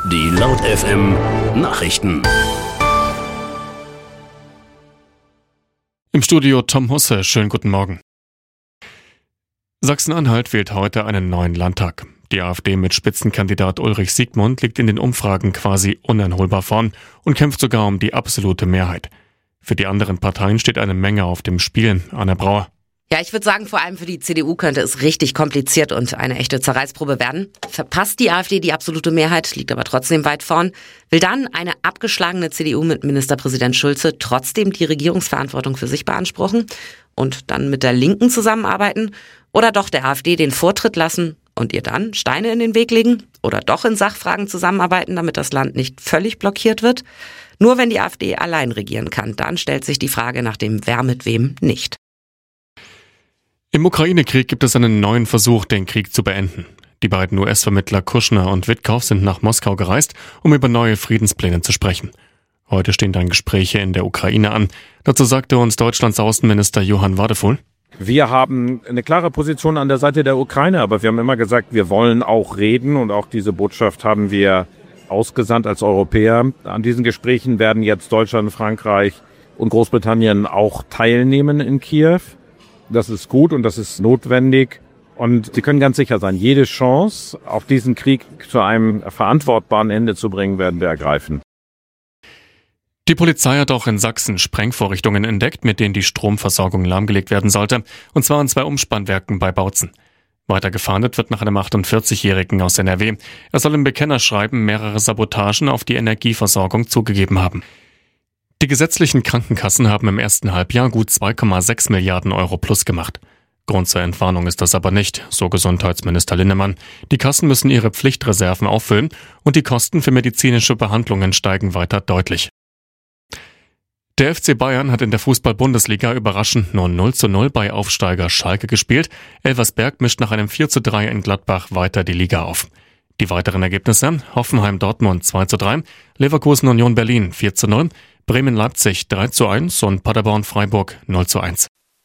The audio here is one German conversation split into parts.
Die Laut FM Nachrichten. Im Studio Tom Husse, schönen guten Morgen. Sachsen-Anhalt wählt heute einen neuen Landtag. Die AfD mit Spitzenkandidat Ulrich Siegmund liegt in den Umfragen quasi uneinholbar vorn und kämpft sogar um die absolute Mehrheit. Für die anderen Parteien steht eine Menge auf dem Spiel. Anna Brauer. Ja, ich würde sagen, vor allem für die CDU könnte es richtig kompliziert und eine echte Zerreißprobe werden. Verpasst die AfD die absolute Mehrheit, liegt aber trotzdem weit vorn, will dann eine abgeschlagene CDU mit Ministerpräsident Schulze trotzdem die Regierungsverantwortung für sich beanspruchen und dann mit der Linken zusammenarbeiten oder doch der AfD den Vortritt lassen und ihr dann Steine in den Weg legen oder doch in Sachfragen zusammenarbeiten, damit das Land nicht völlig blockiert wird. Nur wenn die AfD allein regieren kann, dann stellt sich die Frage nach dem Wer mit wem nicht. Im Ukraine-Krieg gibt es einen neuen Versuch, den Krieg zu beenden. Die beiden US-Vermittler Kushner und Witkow sind nach Moskau gereist, um über neue Friedenspläne zu sprechen. Heute stehen dann Gespräche in der Ukraine an. Dazu sagte uns Deutschlands Außenminister Johann Wadephul: Wir haben eine klare Position an der Seite der Ukraine, aber wir haben immer gesagt, wir wollen auch reden und auch diese Botschaft haben wir ausgesandt als Europäer. An diesen Gesprächen werden jetzt Deutschland, Frankreich und Großbritannien auch teilnehmen in Kiew. Das ist gut und das ist notwendig. Und Sie können ganz sicher sein, jede Chance, auch diesen Krieg zu einem verantwortbaren Ende zu bringen, werden wir ergreifen. Die Polizei hat auch in Sachsen Sprengvorrichtungen entdeckt, mit denen die Stromversorgung lahmgelegt werden sollte. Und zwar an 2 Umspannwerken bei Bautzen. Weiter gefahndet wird nach einem 48-Jährigen aus NRW. Er soll im Bekennerschreiben mehrere Sabotagen auf die Energieversorgung zugegeben haben. Die gesetzlichen Krankenkassen haben im ersten Halbjahr gut 2,6 Milliarden Euro plus gemacht. Grund zur Entwarnung ist das aber nicht, so Gesundheitsminister Linnemann. Die Kassen müssen ihre Pflichtreserven auffüllen und die Kosten für medizinische Behandlungen steigen weiter deutlich. Der FC Bayern hat in der Fußball-Bundesliga überraschend nur 0:0 bei Aufsteiger Schalke gespielt. Elversberg mischt nach einem 4:3 in Gladbach weiter die Liga auf. Die weiteren Ergebnisse: Hoffenheim-Dortmund 2:3, Leverkusen-Union Berlin 4:0, Bremen-Leipzig 3:1 und Paderborn-Freiburg 0:1.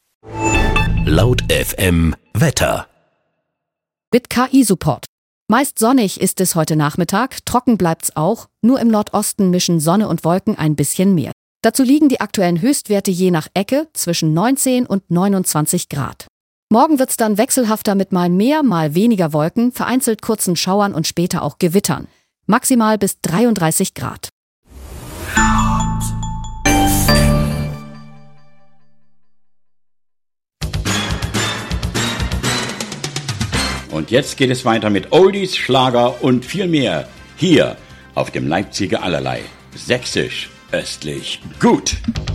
Laut FM Wetter. Mit KI-Support. Meist sonnig ist es heute Nachmittag, trocken bleibt's auch, nur im Nordosten mischen Sonne und Wolken ein bisschen mehr. Dazu liegen die aktuellen Höchstwerte je nach Ecke zwischen 19 und 29 Grad. Morgen wird's dann wechselhafter mit mal mehr, mal weniger Wolken, vereinzelt kurzen Schauern und später auch Gewittern. Maximal bis 33 Grad. Und jetzt geht es weiter mit Oldies, Schlager und viel mehr. Hier auf dem Leipziger Allerlei. Sächsisch, östlich, gut.